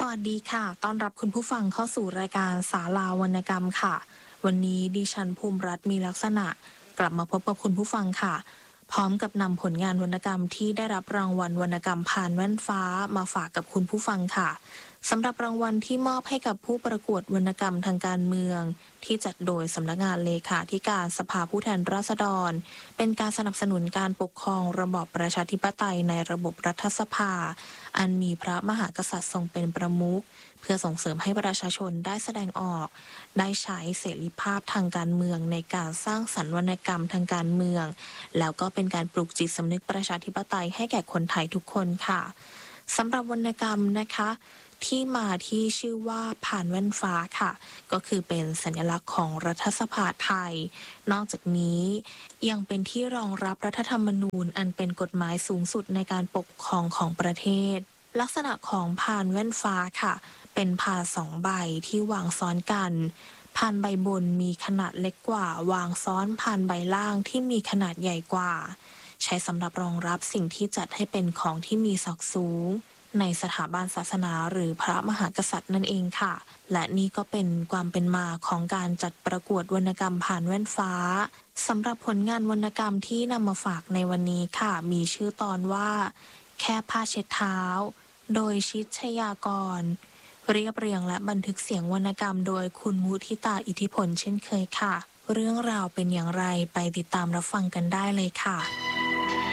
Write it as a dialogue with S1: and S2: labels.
S1: วัสดีค่ะต้อนรับคุณผู้ฟังเข้าสู่รายการศาลาวรรณกรรมค่ะ วันนี้ดิฉันภูมิรัตน์มีลักษณะกลับมาพบกับคุณผู้ฟังค่ะ พร้อมกับนำผลงานวรรณกรรมที่ได้รับรางวัลวรรณกรรมผ่านแว่นฟ้ามาฝากกับคุณผู้ฟังค่ะสำหรับรางวัลที่มอบให้กับผู้ประกวดวรรณกรรมทางการเมืองที่จัดโดยสำนักงานเลขาธิการสภาผู้แทนราษฎรเป็นการสนับสนุนการปกครองระบอบประชาธิปไตยในระบบรัฐสภาอันมีพระมหากษัตริย์ทรงเป็นประมุขเพื่อส่งเสริมให้ประชาชนได้แสดงออกได้ใช้เสรีภาพทางการเมืองในการสร้างสรรค์วรรณกรรมทางการเมืองแล้วก็เป็นการปลุกจิตสำนึกประชาธิปไตยให้แก่คนไทยทุกคนค่ะสำหรับวรรณกรรมนะคะที่มาที่ชื่อว่าผ่านแว่นฟ้าค่ะก็คือเป็นสัญลักษณ์ของรัฐสภาไทยนอกจากนี้ยังเป็นที่รองรับรัฐธรรมนูญอันเป็นกฎหมายสูงสุดในการปกครองของประเทศลักษณะของผ่านแว่นฟ้าค่ะเป็นผ่าสองใบที่วางซ้อนกันผ่านใบบนมีขนาดเล็กกว่าวางซ้อนผ่านใบล่างที่มีขนาดใหญ่กว่าใช้สำหรับรองรับสิ่งที่จัดให้เป็นของที่มีศักดิ์สูงในสถาบันศาสนาหรือพระมหากษัตริย์นั่นเองค่ะและนี่ก็เป็นความเป็นมาของการจัดประกวดวรรณกรรมผ่านแว่นฟ้าสำหรับผลงานวรรณกรรมที่นำมาฝากในวันนี้ค่ะมีชื่อตอนว่าแค่ผ้าเช็ดเท้าโดยชิตชยากรเรียบเรียงและบันทึกเสียงวรรณกรรมโดยคุณมุทิตาอิทธิพลเช่นเคยค่ะเรื่องราวเป็นอย่างไรไปติดตามรับฟังกันได้เลยค่ะ